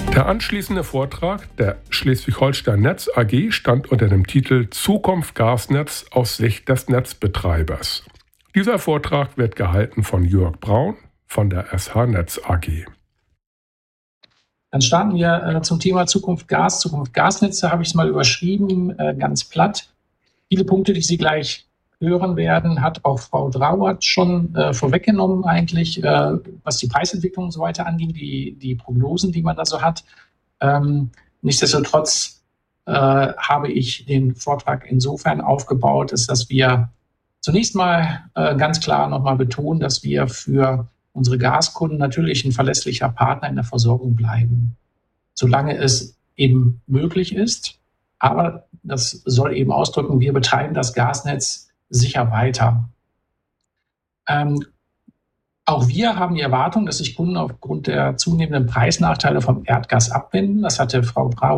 Der anschließende Vortrag der Schleswig-Holstein Netz AG stand unter dem Titel Zukunft Gasnetz aus Sicht des Netzbetreibers. Dieser Vortrag wird gehalten von Jörg Braun von der SH Netz AG. Dann starten wir zum Thema Zukunft Gas. Zukunft Gasnetze habe ich es mal überschrieben, ganz platt. Viele Punkte, die Sie gleich hören werden, hat auch Frau Drauert schon vorweggenommen eigentlich, was die Preisentwicklung und so weiter angeht, die Prognosen, die man da so hat. Nichtsdestotrotz habe ich den Vortrag insofern aufgebaut, dass wir zunächst mal ganz klar nochmal betonen, dass wir für unsere Gaskunden natürlich ein verlässlicher Partner in der Versorgung bleiben, solange es eben möglich ist. Aber das soll eben ausdrücken, wir betreiben das Gasnetz sicher weiter. Auch wir haben die Erwartung, dass sich Kunden aufgrund der zunehmenden Preisnachteile vom Erdgas abwenden. Das hatte Frau